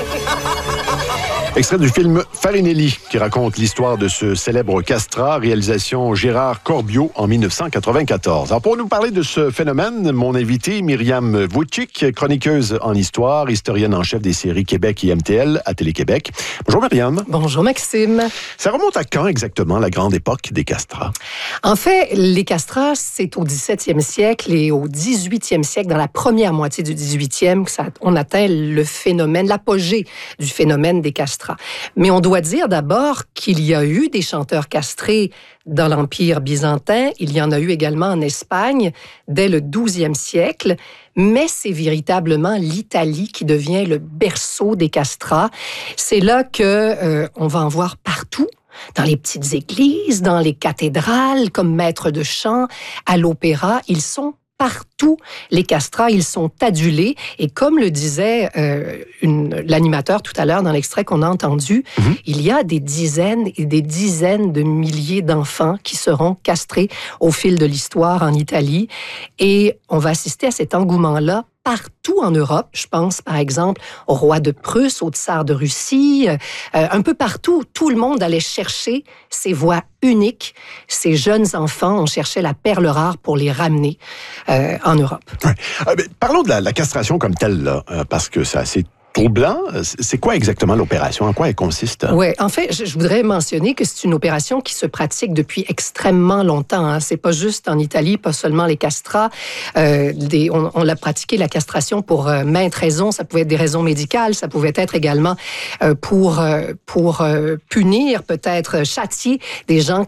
Extrait du film Farinelli, qui raconte l'histoire de ce célèbre castrat, réalisation Gérard Corbiot en 1994. Alors, pour nous parler de ce phénomène, mon invité, Myriam Wojcik, chroniqueuse en histoire, historienne en chef des séries Québec et MTL à Télé-Québec. Bonjour Myriam. Bonjour Maxime. Ça remonte à quand exactement, la grande époque des castrats? En fait, les castrats, c'est au 17e siècle et au 18e siècle, dans la première moitié du 18e, on atteint le phénomène, l'apogée du phénomène des castrats. Mais on doit dire d'abord qu'il y a eu des chanteurs castrés dans l'Empire byzantin. Il y en a eu également en Espagne dès le 12e siècle. Mais c'est véritablement l'Italie qui devient le berceau des castrats. C'est là qu'on va en voir partout. Dans les petites églises, dans les cathédrales, comme maîtres de chant, à l'opéra, ils sont partout, les castrats, ils sont adulés. Et comme le disait l'animateur tout à l'heure dans l'extrait qu'on a entendu, il y a des dizaines et des dizaines de milliers d'enfants qui seront castrés au fil de l'histoire en Italie. Et on va assister à cet engouement-là partout en Europe. Je pense, par exemple, au roi de Prusse, au tsar de Russie. Un peu partout, tout le monde allait chercher ces voix uniques. Ces jeunes enfants, on cherchait la perle rare pour les ramener en Europe. Ouais. Parlons de la castration comme telle, là, parce que c'est assez troublant. C'est quoi exactement l'opération? En quoi elle consiste? Oui, en fait, je voudrais mentionner que c'est une opération qui se pratique depuis extrêmement longtemps. Hein. C'est pas juste en Italie, pas seulement les castrats. On l'a pratiqué, la castration, pour maintes raisons. Ça pouvait être des raisons médicales, ça pouvait être également pour punir, peut-être châtier des gens